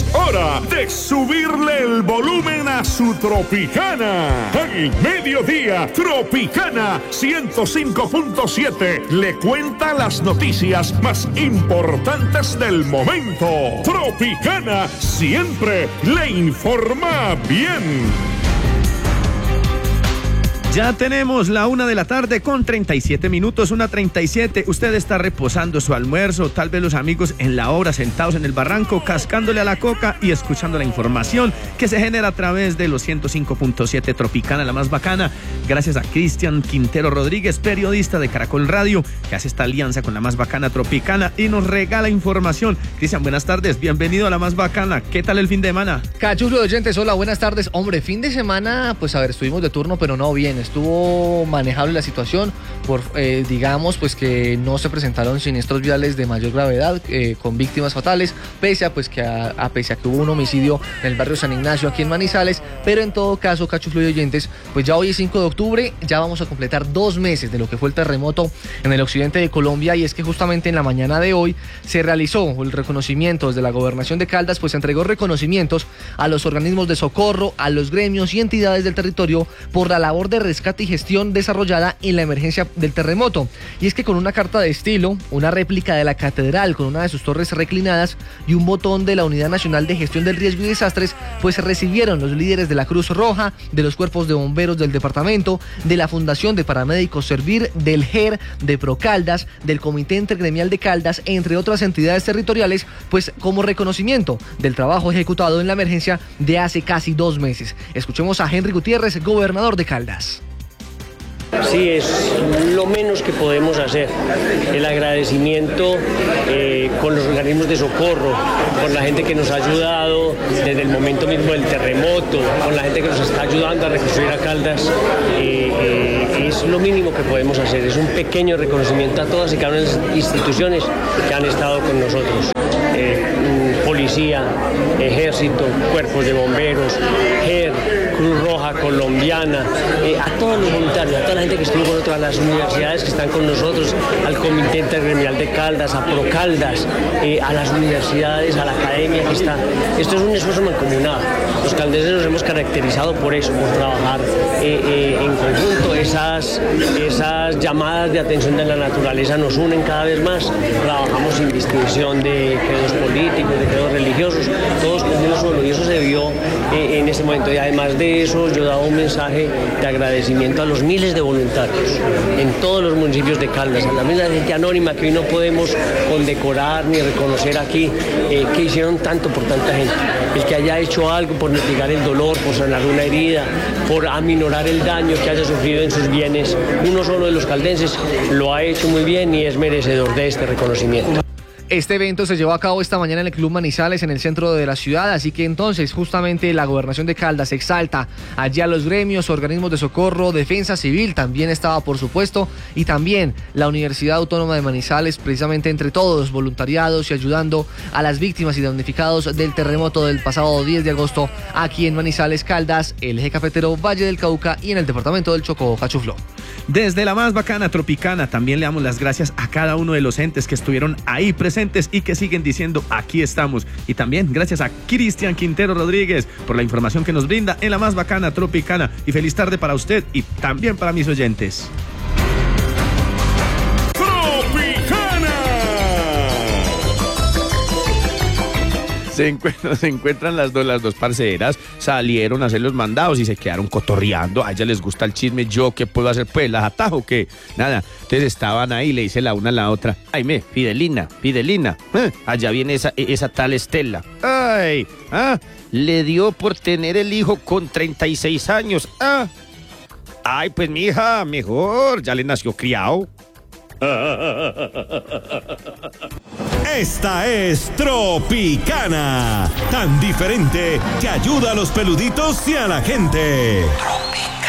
hora de subirle el volumen a su Tropicana. Al mediodía, Tropicana 105.7 le cuenta las noticias más importantes del momento. Tropicana siempre le informa bien. Ya tenemos la 1:00 con 37 minutos, 1:37. Usted está reposando su almuerzo, tal vez los amigos en la obra, sentados en el barranco, cascándole a la coca y escuchando la información que se genera a través de los 105.7 Tropicana, la más bacana. Gracias a Cristian Quintero Rodríguez, periodista de Caracol Radio, que hace esta alianza con la más bacana Tropicana y nos regala información. Cristian, buenas tardes, bienvenido a la más bacana. ¿Qué tal el fin de semana? Cachuflo de oyentes, hola, buenas tardes. Hombre, fin de semana, pues a ver, estuvimos de turno, pero no bien. Estuvo manejable la situación por, digamos, pues que no se presentaron siniestros viales de mayor gravedad con víctimas fatales, pese a que hubo un homicidio en el barrio San Ignacio aquí en Manizales, pero en todo caso, Cachuflo y oyentes, pues ya hoy es 5 de octubre, ya vamos a completar 2 meses de lo que fue el terremoto en el occidente de Colombia, y es que justamente en la mañana de hoy se realizó el reconocimiento desde la gobernación de Caldas, pues se entregó reconocimientos a los organismos de socorro, a los gremios y entidades del territorio por la labor de rescate y gestión desarrollada en la emergencia del terremoto. Y es que con una carta de estilo, una réplica de la catedral con una de sus torres reclinadas y un botón de la Unidad Nacional de Gestión del Riesgo y Desastres, pues se recibieron los líderes de la Cruz Roja, de los cuerpos de bomberos del departamento, de la Fundación de Paramédicos Servir, del GER, de Procaldas, del Comité Intergremial de Caldas, entre otras entidades territoriales, pues como reconocimiento del trabajo ejecutado en la emergencia de hace casi 2 meses. Escuchemos a Henry Gutiérrez, gobernador de Caldas. Sí, es lo menos que podemos hacer, el agradecimiento con los organismos de socorro, con la gente que nos ha ayudado desde el momento mismo del terremoto, con la gente que nos está ayudando a reconstruir a Caldas, es lo mínimo que podemos hacer, es un pequeño reconocimiento a todas y cada una de las instituciones que han estado con nosotros. Policía, ejército, cuerpos de bomberos, GER, Cruz Roja colombiana, a todos los voluntarios, a toda la gente que estuvo con nosotros, a las universidades que están con nosotros, al Comité Intergremial de Caldas, a Procaldas, a las universidades, a la academia que está. Esto es un esfuerzo mancomunado. Los caldenses nos hemos caracterizado por eso, por trabajar en conjunto. Esas llamadas de atención de la naturaleza nos unen cada vez más. Trabajamos sin distinción de credos políticos, de credos religiosos, todos cumplimos solo, y eso se vio en ese momento. Y además de eso, yo daba un mensaje de agradecimiento a los miles de voluntarios en todos los municipios de Caldas, a la misma gente anónima que hoy no podemos condecorar ni reconocer aquí, que hicieron tanto por tanta gente. El que haya hecho algo por mitigar el dolor, por sanar una herida, por aminorar el daño que haya sufrido en sus bienes, uno solo de los caldenses lo ha hecho muy bien y es merecedor de este reconocimiento. Este evento se llevó a cabo esta mañana en el Club Manizales, en el centro de la ciudad, así que entonces justamente la gobernación de Caldas exalta allí a los gremios, organismos de socorro, defensa civil también estaba por supuesto, y también la Universidad Autónoma de Manizales, precisamente entre todos, voluntariados y ayudando a las víctimas y damnificados del terremoto del pasado 10 de agosto aquí en Manizales, Caldas, el eje cafetero Valle del Cauca y en el departamento del Chocó, Cachuflo. Desde la más bacana Tropicana también le damos las gracias a cada uno de los entes que estuvieron ahí presentes y que siguen diciendo aquí estamos, y también gracias a Cristian Quintero Rodríguez por la información que nos brinda en la más bacana Tropicana, y feliz tarde para usted y también para mis oyentes. Se encuentran las dos parceras, salieron a hacer los mandados y se quedaron cotorreando. A ellas les gusta el chisme. ¿Yo qué puedo hacer? Pues las atajo, que nada. Entonces estaban ahí, le dice la una a la otra: ay, Fidelina, allá viene esa tal Estela. Ay, le dio por tener el hijo con 36 años. Ay, pues mija, mejor, ya le nació criado. Esta es Tropicana, tan diferente que ayuda a los peluditos y a la gente.